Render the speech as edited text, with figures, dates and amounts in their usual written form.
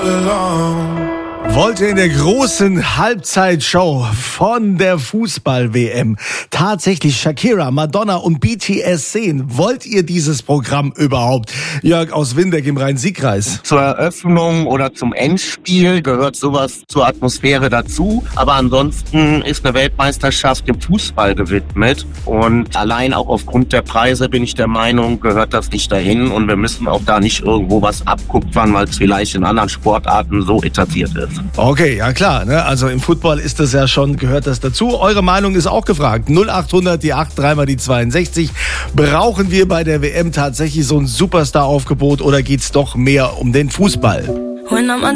Wollt ihr in der großen Halbzeitshow von der Fußball-WM tatsächlich Shakira, Madonna und BTS sehen? Wollt ihr dieses Programm überhaupt? Jörg aus Windeck im Rhein-Sieg-Kreis. Zur Eröffnung oder zum Endspiel gehört sowas zur Atmosphäre dazu. Aber ansonsten ist eine Weltmeisterschaft dem Fußball gewidmet. Und allein auch aufgrund der Preise bin ich der Meinung, gehört das nicht dahin. Und wir müssen auch da nicht irgendwo was abkupfern, weil es vielleicht in anderen Sportarten so etabliert ist. Okay, ja klar, ne? Also im Football ist das ja schon, gehört das dazu. Eure Meinung ist auch gefragt. 0800, die 8, 3 mal die 62. Brauchen wir bei der WM tatsächlich so ein Superstar-Aufgebot oder geht's doch mehr um den Fußball?